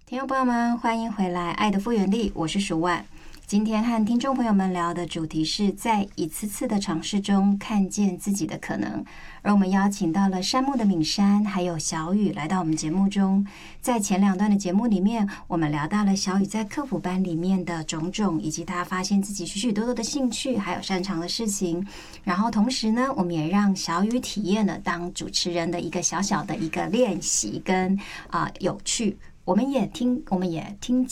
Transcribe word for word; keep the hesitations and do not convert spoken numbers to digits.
听众朋友们，欢迎回来《爱的复原力》，我是蜀万。今天和听众朋友们聊的主题是在一次次的尝试中看见自己的可能，而我们邀请到了山木的敏珊还有小雨来到我们节目中。在前两段的节目里面，我们聊到了小雨在客服班里面的种种，以及他发现自己许许多多的兴趣还有擅长的事情。然后同时呢，我们也让小雨体验了当主持人的一个小小的一个练习跟啊、呃、有趣。我们也听，我们也听